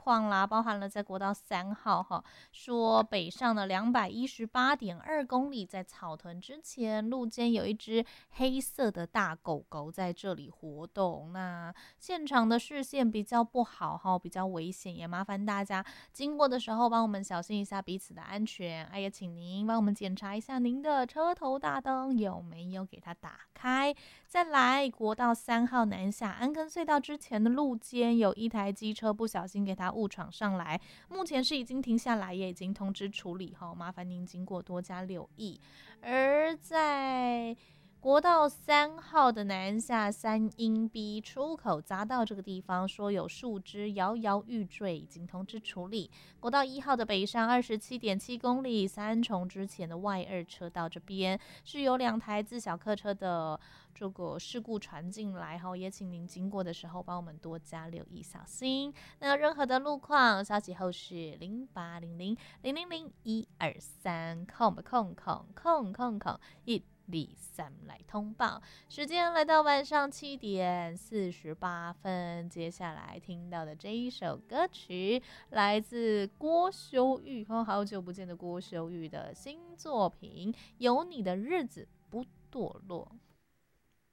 况啦，包含了在国道3号哈，说北上的218.2公里，在草屯之前路肩有一只黑色的大狗狗在这里活动，那现场的视线比较不好哈，比较危险，也麻烦大家经过的时候帮我们小心一下彼此的安全，也请您帮我们检查一下您的车头大灯有没有给它打开。再来，国道3号南下安坑隧道之前的路肩有一台机车不小心给它误闯上来，目前是已经停下来，也已经通知处理哈，麻烦您经过多加留意。而在国道3号的南下三阴 B 出口匝道这个地方，说有树枝摇摇欲坠，已经通知处理。国道1号的北上27.7公里，三重之前的外2车道这边是有2台自小客车的这个事故传进来，也请您经过的时候帮我们多加留意小心。那任何的路况消息后是0800000123空123来通报。时间来到晚上7:48，接下来听到的这一首歌曲来自郭修玉，好久不见的郭修玉的新作品《有你的日子不堕落》。